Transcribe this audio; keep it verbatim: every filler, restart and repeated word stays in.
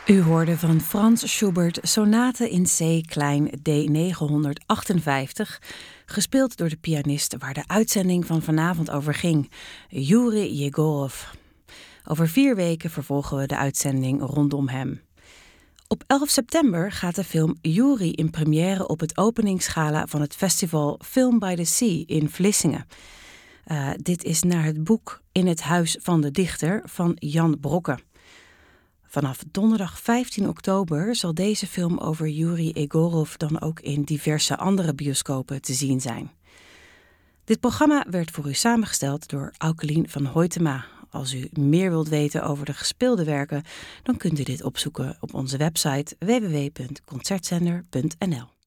U hoorde van Franz Schubert Sonate in C klein D negenhonderdachtenvijftig, gespeeld door de pianist waar de uitzending van vanavond over ging, Joeri Jegorov. Over vier weken vervolgen we de uitzending rondom hem. Op elf september gaat de film Joeri in première op het openingsgala van het festival Film by the Sea in Vlissingen. Uh, dit is naar het boek In het Huis van de Dichter van Jan Brokke. Vanaf donderdag vijftien oktober zal deze film over Joeri Jegorov dan ook in diverse andere bioscopen te zien zijn. Dit programma werd voor u samengesteld door Aukelien van Hoytema. Als u meer wilt weten over de gespeelde werken, dan kunt u dit opzoeken op onze website w w w punt concertzender punt n l.